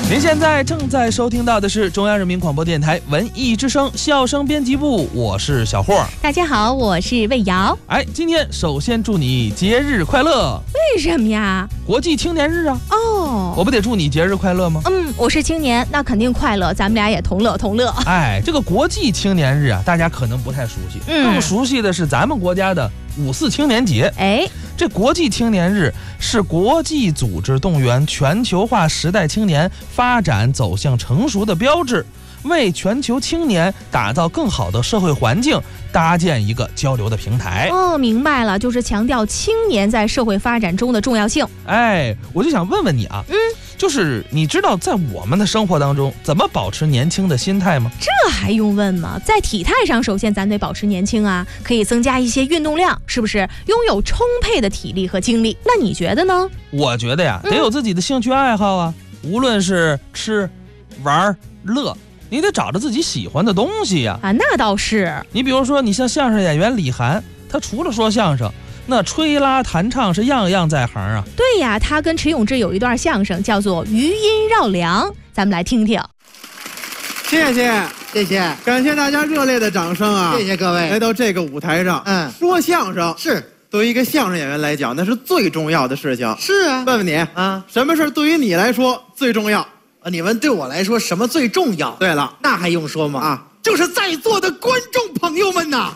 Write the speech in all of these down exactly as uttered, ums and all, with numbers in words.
您现在正在收听到的是中央人民广播电台文艺之声笑声编辑部，我是小霍。 大家好，我是魏瑶。 哎，今天首先祝你节日快乐。 为什么呀？ 国际青年日啊。 哦， 我不得祝你节日快乐吗？ 嗯，我是青年，那肯定快乐，咱们俩也同乐同乐。 哎，这个国际青年日啊，大家可能不太熟悉，嗯、更熟悉的是咱们国家的五四青年节。 哎， 这国际青年日是国际组织动员全球化时代青年发展走向成熟的标志，为全球青年打造更好的社会环境，搭建一个交流的平台。 哦，明白了，就是强调青年在社会发展中的重要性。 哎，我就想问问你啊，嗯，就是你知道在我们的生活当中怎么保持年轻的心态吗？ 这还用问吗？在体态上，首先咱得保持年轻啊，可以增加一些运动量，是不是？拥有充沛的体力和精力。那你觉得呢？ 我觉得呀，得有自己的兴趣爱好啊，嗯、无论是吃、玩、乐。你得找着自己喜欢的东西呀！ 啊，那倒是。 你比如说，你像相声演员李涵，他除了说相声，那吹拉弹唱是样样在行啊。 对呀，他跟迟永志有一段相声叫做《余音绕梁》，咱们来听听。 谢谢谢谢， 感谢大家热烈的掌声啊！ 谢谢各位来到这个舞台上， 嗯， 说相声是对于一个相声演员来讲，那是最重要的事情。 是啊， 问问你啊，什么事对于你来说最重要？ 你问对我来说什么最重要？ 对了， 那还用说吗？ 啊， 就是在座的观众朋友们呐，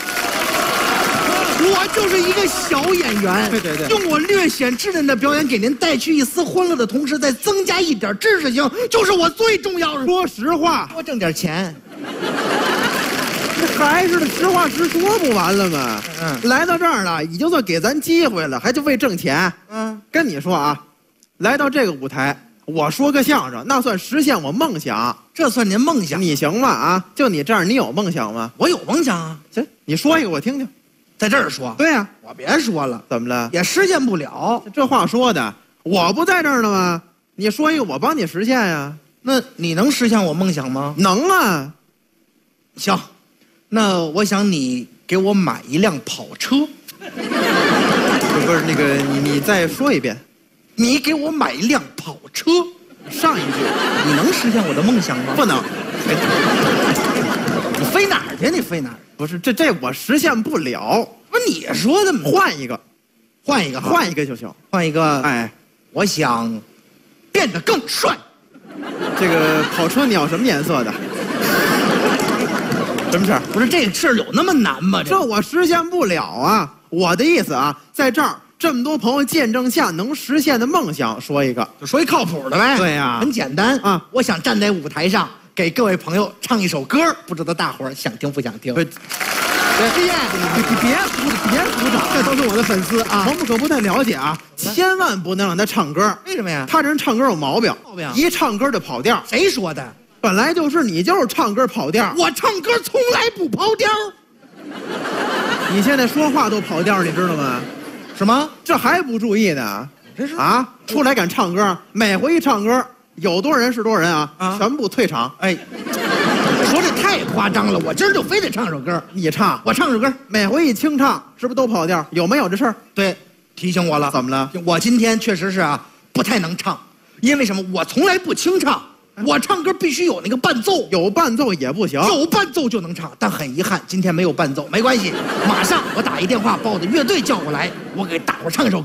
我就是一个小演员， 对对对， 用我略显稚嫩的表演给您带去一丝欢乐的同时，再增加一点知识性，就是我最重要的。 说实话， 多挣点钱。 还是实话实说不完了吗？嗯，来到这儿了，已经算给咱机会了，还就为挣钱。嗯，跟你说啊，来到这个舞台。我说个相声，那算实现我梦想， 这算您梦想？ 你行吗？啊，就你这样，你有梦想吗？ 我有梦想啊！ 行，你说一个我听听。 在这儿说？ 对呀、啊， 我别说了。 怎么了？ 也实现不了。 这话说的，我不在这儿呢吗？你说一个，我帮你实现呀。 那你能实现我梦想吗？ 能啊。 行，那我想你给我买一辆跑车。 不是那个，你你再说一遍。 你给我买一辆跑车， 上一句， 你能实现我的梦想吗？ 不能。 你飞哪儿去？你飞哪儿？ 不是，这这我实现不了。 不是你说的吗？ 换一个， 换一个， 换一个就行。 换一个， 哎， 我想变得更帅。 这个跑车你要什么颜色的？什么事儿？ 不是这事儿有那么难吗？ 这, 这我实现不了啊！我的意思啊，在这儿。这么多朋友见证下，能实现的梦想，说一个， 就说一靠谱的呗。 对呀、啊， 很简单啊！ 我想站在舞台上，给各位朋友唱一首歌，不知道大伙儿想听不想听？ 对， 对呀， 你你别鼓别鼓掌，这都是我的粉丝啊！我们可不太了解啊，千万不能让他唱歌。 为什么呀？ 他这人唱歌有毛病， 毛病， 一唱歌就跑调。 谁说的？ 本来就是你，就是唱歌跑调。 我唱歌从来不跑调。 你现在说话都跑调，你知道吗？ 什么？ 这还不注意呢？ 这是啊，出来敢唱歌，每回一唱歌，有多少人是多少人啊，啊全部退场。 哎，说这太夸张了，我今儿就非得唱首歌。 你唱， 我唱首歌， 每回一清唱，是不是都跑调？有没有这事儿？ 对，提醒我了。 怎么了？ 我今天确实是啊，不太能唱，因为什么？我从来不清唱。我唱歌必须有那个伴奏， 有伴奏也不行， 有伴奏就能唱。但很遗憾，今天没有伴奏，没关系，马上我打一电话把我的乐队叫过来，我给大伙唱一首歌。